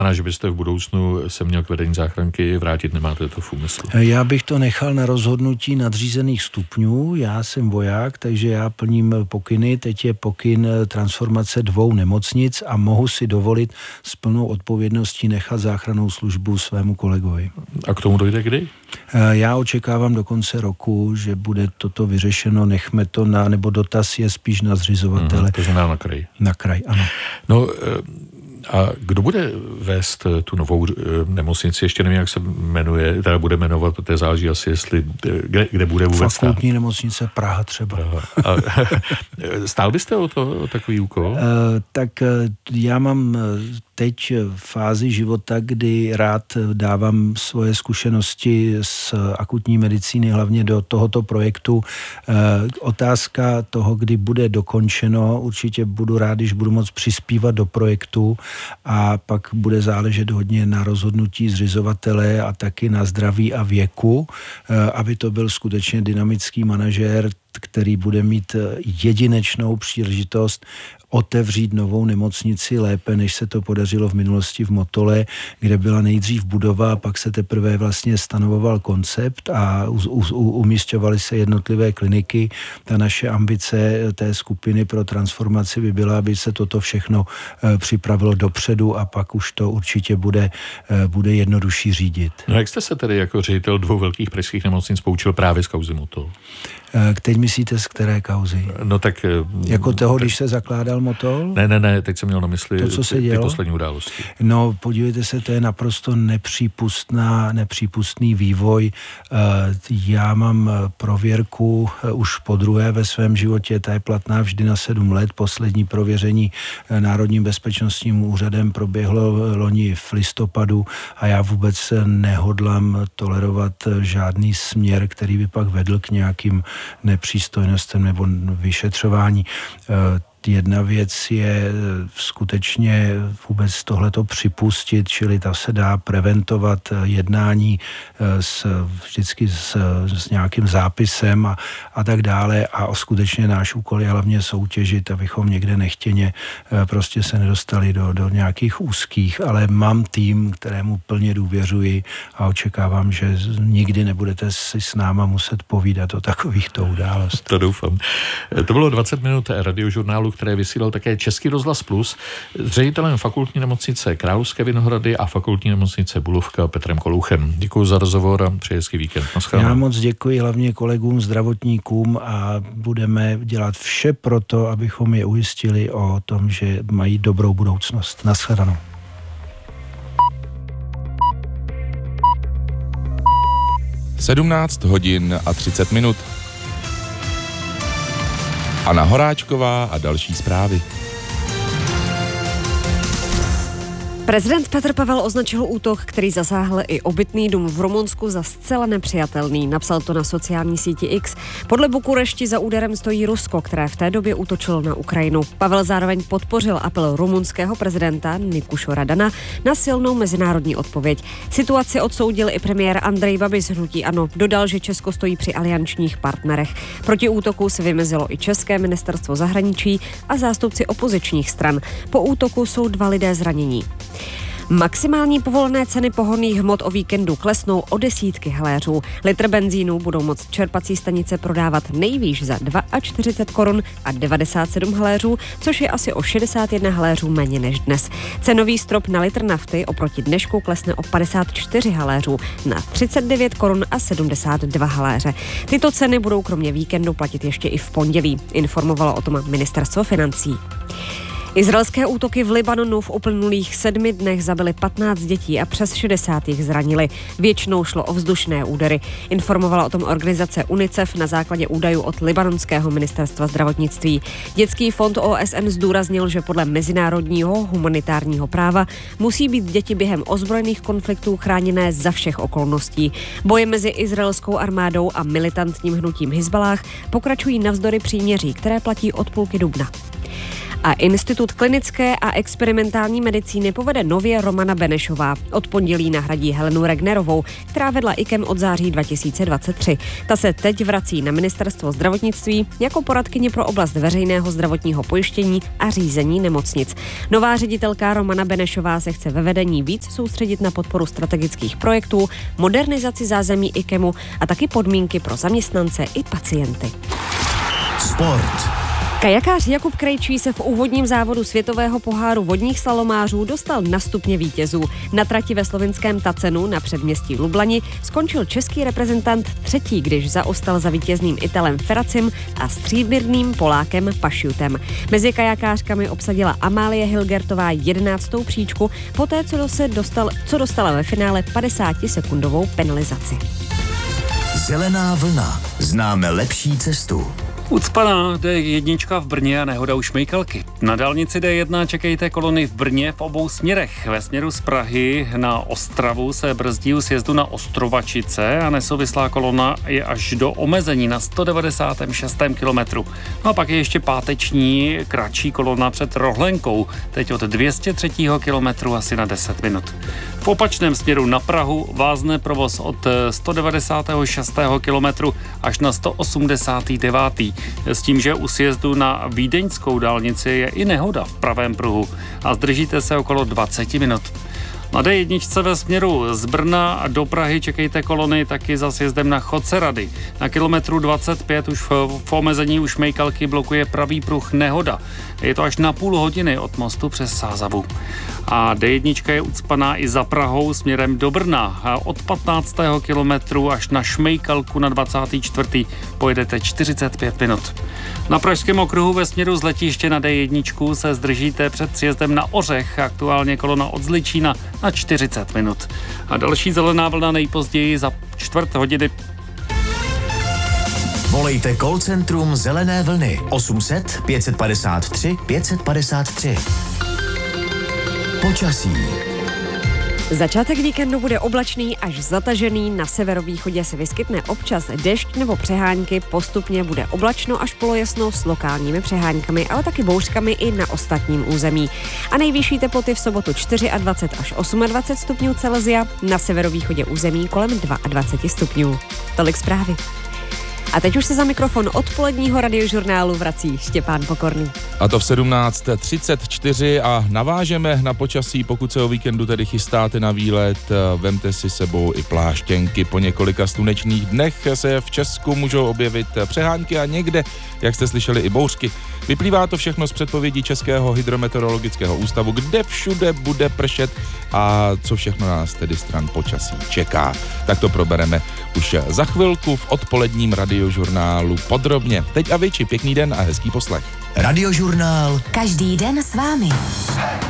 že byste v budoucnu se měl k vedení záchranky vrátit, nemáte to v úmyslu? Já bych to nechal na rozhodnutí nadřízených stupňů. Já jsem voják, takže já plním pokyny. Teď je pokyn transformace 2 nemocnic a mohu si dovolit s plnou odpovědností nechat záchrannou službu svému kolegovi. A k tomu dojde kdy? Já očekávám do konce roku, že bude toto vyřešeno. Nechme to nebo dotaz je spíš na zřizovatele. To znamená na kraj. Na kraj, ano. No, a kdo bude vést tu novou nemocnici? Ještě nevím, jak se jmenuje, teda bude jmenovat, protože záleží asi, jestli, kde bude vůbec stát. Fakultní nemocnice Praha třeba. A stál byste o takový úkol? Tak já mám teď fázi života, kdy rád dávám svoje zkušenosti z akutní medicíny hlavně do tohoto projektu. Otázka toho, kdy bude dokončeno, určitě budu rád, když budu moct přispívat do projektu a pak bude záležet hodně na rozhodnutí zřizovatele a taky na zdraví a věku, aby to byl skutečně dynamický manažér, který bude mít jedinečnou příležitost otevřít novou nemocnici lépe, než se to podařilo v minulosti v Motole, kde byla nejdřív budova a pak se teprve vlastně stanovoval koncept a umísťovaly se jednotlivé kliniky. Ta naše ambice té skupiny pro transformaci by byla, aby se toto všechno připravilo dopředu a pak už to určitě bude jednodušší řídit. No jak jste se tedy jako ředitel 2 velkých pražských nemocnic poučil právě z kauzy Motol? Teď myslíte z které kauzy? No tak... Jako toho, když se zakládal Motol? Ne, teď jsem měl na mysli to, co se ty poslední události. No, podívejte se, to je naprosto nepřípustný vývoj. Já mám prověrku už podruhé ve svém životě, ta je platná vždy na 7 let. Poslední prověření Národním bezpečnostním úřadem proběhlo loni v listopadu a já vůbec nehodlám tolerovat žádný směr, který by pak vedl k nějakým nepřístojnostem nebo vyšetřování. Jedna věc je skutečně vůbec tohleto připustit, čili ta se dá preventovat jednání vždycky s nějakým zápisem a tak dále a skutečně náš úkol je hlavně soutěžit, abychom někde nechtěně prostě se nedostali do nějakých úzkých, ale mám tým, kterému plně důvěřuji a očekávám, že nikdy nebudete si s náma muset povídat o takovýchto událostech. To doufám. To bylo 20 minut radiožurnálu, které vysílal také Český rozhlas Plus s ředitelem fakultní nemocnice Královské Vinohrady a fakultní nemocnice Bulovka Petrem Kolouchem. Děkuji za rozhovor a přeji hezký víkend. Naschledanou. Já moc děkuji hlavně kolegům zdravotníkům a budeme dělat vše pro to, abychom je ujistili o tom, že mají dobrou budoucnost. Naschledanou. Sedmnáct hodin a 30 minut. Anna Horáčková a další zprávy. Prezident Petr Pavel označil útok, který zasáhl i obytný dům v Rumunsku, za zcela nepřijatelný. Napsal to na sociální síti X. Podle Bukurešti za úderem stojí Rusko, které v té době útočilo na Ukrajinu. Pavel zároveň podpořil apel rumunského prezidenta Nikuše Radana na silnou mezinárodní odpověď. Situaci odsoudil i premiér Andrej Babiš z hnutí ANO. Dodal, že Česko stojí při aliančních partnerech. Proti útoku se vymezilo i České ministerstvo zahraničí a zástupci opozičních stran. Po útoku jsou 2 lidé zranění. Maximální povolené ceny pohonných hmot o víkendu klesnou o desítky haléřů. Litr benzínu budou moct čerpací stanice prodávat nejvýš za 42 korun a 97 haléřů, což je asi o 61 haléřů méně než dnes. Cenový strop na litr nafty oproti dnešku klesne o 54 haléřů na 39 korun a 72 haléře. Tyto ceny budou kromě víkendu platit ještě i v pondělí, informovalo o tom ministerstvo financí. Izraelské útoky v Libanonu v uplynulých 7 dnech zabily 15 dětí a přes 60 jich zranili. Většinou šlo o vzdušné údery. Informovala o tom organizace UNICEF na základě údajů od libanonského ministerstva zdravotnictví. Dětský fond OSN zdůraznil, že podle mezinárodního humanitárního práva musí být děti během ozbrojených konfliktů chráněné za všech okolností. Boje mezi izraelskou armádou a militantním hnutím Hizballáh pokračují navzdory příměří, které platí od půlky dubna. A Institut klinické a experimentální medicíny povede nově Romana Benešová. Od pondělí nahradí Helenu Regnerovou, která vedla IKEM od září 2023. Ta se teď vrací na ministerstvo zdravotnictví jako poradkyně pro oblast veřejného zdravotního pojištění a řízení nemocnic. Nová ředitelka Romana Benešová se chce ve vedení víc soustředit na podporu strategických projektů, modernizaci zázemí IKEMu a taky podmínky pro zaměstnance i pacienty. Sport. Kajakář Jakub Krejčí se v úvodním závodu světového poháru vodních slalomářů dostal na stupně vítězů. Na trati ve slovinském Tacenu na předměstí Lublani skončil český reprezentant třetí, když zaostal za vítězným Italem Ferracim a stříbrným Polákem Pašjutem. Mezi kajakářkami obsadila Amálie Hilgertová 11. příčku, poté co dostala ve finále 50-sekundovou penalizaci. Zelená vlna. Známe lepší cestu. Ucpaná D1 v Brně a nehoda u Šmejkalky. Na dálnici D1 čekejte kolony v Brně v obou směrech. Ve směru z Prahy na Ostravu se brzdí u sjezdu na Ostrovačice a nesouvislá kolona je až do omezení na 196. kilometru. No a pak je ještě páteční kratší kolona před Rohlenkou, teď od 203. kilometru asi na 10 minut. V opačném směru na Prahu vázne provoz od 196. kilometru až na 189. S tím, že u sjezdu na vídeňskou dálnici je i nehoda v pravém pruhu a zdržíte se okolo 20 minut. Na D1 ve směru z Brna do Prahy čekejte kolony taky za sjezdem na Chodce Rady. Na kilometru 25 už v omezení u Šmejkalky blokuje pravý pruh nehoda. Je to až na půl hodiny od mostu přes Sázavu. A D1 je ucpaná i za Prahou směrem do Brna. A od 15. kilometru až na Šmejkalku na 24. pojedete 45 minut. Na Pražském okruhu ve směru z letiště na D1 se zdržíte před sjezdem na Ořech, aktuálně kolona od Zličína na 40 minut. A další zelená vlna nejpozději za čtvrt hodiny. Volejte call centrum Zelené vlny 800 553 553. Počasí. Začátek víkendu bude oblačný až zatažený, na severovýchodě se vyskytne občas déšť nebo přehánky, postupně bude oblačno až polojasno s lokálními přehánkami, ale taky bouřkami i na ostatním území. A nejvyšší teploty v sobotu 24 až 28 stupňů Celsia, na severovýchodě území kolem 22 stupňů. Tolik zprávy. A teď už se za mikrofon odpoledního radiožurnálu vrací Štěpán Pokorný. A to v 17:34 a navážeme na počasí, pokud se o víkendu tedy chystáte na výlet, vemte si sebou i pláštěnky. Po několika slunečných dnech se v Česku můžou objevit přehánky a někde, jak jste slyšeli, i bouřky. Vyplývá to všechno z předpovědí Českého hydrometeorologického ústavu, kde všude bude pršet a co všechno nás tedy stran počasí čeká. Tak to probereme už za chvilku v odpoledním radiožurnálu podrobně. Teď a Viči, pěkný den a hezký poslech. Radiožurnál. Každý den s vámi.